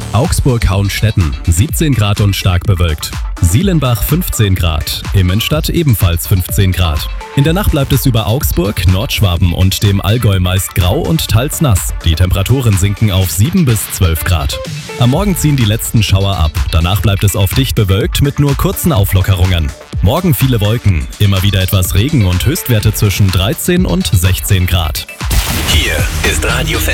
Augsburg-Hauenstetten 17 Grad und stark bewölkt. Sielenbach 15 Grad, Immenstadt ebenfalls 15 Grad. In der Nacht bleibt es über Augsburg, Nordschwaben und dem Allgäu meist grau und teils nass. Die Temperaturen sinken auf 7 bis 12 Grad. Am Morgen ziehen die letzten Schauer ab. Danach bleibt es oft dicht bewölkt mit nur kurzen Auflockerungen. Morgen viele Wolken, immer wieder etwas Regen und Höchstwerte zwischen 13 und 16 Grad. Hier ist Radio